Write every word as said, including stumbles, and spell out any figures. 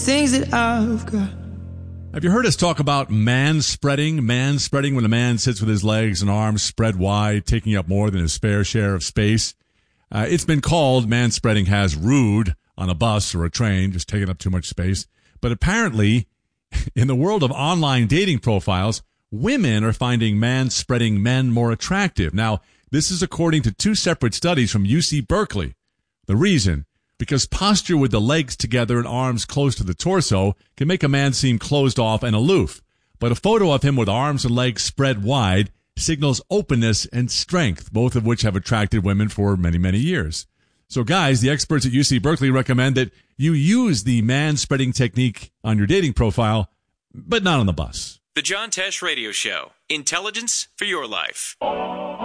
Things that I've got. Have you heard us talk about man spreading? Man spreading when a man sits with his legs and arms spread wide, taking up more than his fair share of space. Uh, it's been called man spreading has rude on a bus or a train, just taking up too much space. But apparently, in the world of online dating profiles, women are finding man spreading men more attractive. Now, this is according to two separate studies from U C Berkeley. The reason? Because posture with the legs together and arms close to the torso can make a man seem closed off and aloof. But a photo of him with arms and legs spread wide signals openness and strength, both of which have attracted women for many, many years. So guys, the experts at U C Berkeley recommend that you use the man-spreading technique on your dating profile, but not on the bus. The John Tesh Radio Show. Intelligence for your life.